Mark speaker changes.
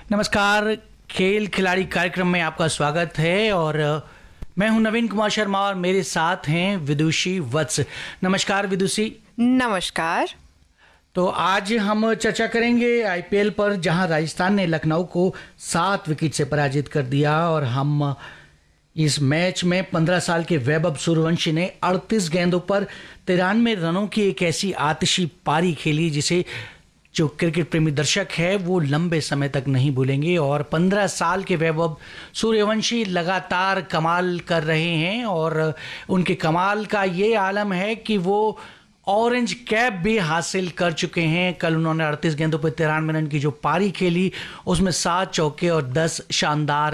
Speaker 1: नमस्कार। खेल खिलाड़ी कार्यक्रम में आपका स्वागत है और मैं हूं नवीन कुमार शर्मा और मेरे साथ हैं विदुषी वत्स। नमस्कार विदुषी।
Speaker 2: नमस्कार।
Speaker 1: तो आज हम चर्चा करेंगे आईपीएल पर, जहां राजस्थान ने लखनऊ को 7 विकेट से पराजित कर दिया और हम इस मैच में 15 साल के वैभव सूर्यवंशी ने 38 गेंदों पर 93 रनों की एक ऐसी आतिशी पारी खेली जिसे जो क्रिकेट प्रेमी दर्शक है वो लंबे समय तक नहीं भूलेंगे। और 15 साल के वैभव सूर्यवंशी लगातार कमाल कर रहे हैं और उनके कमाल का ये आलम है कि वो ऑरेंज कैप भी हासिल कर चुके हैं। कल उन्होंने 38 गेंदों पर 93 रन की जो पारी खेली उसमें 7 चौके और 10 शानदार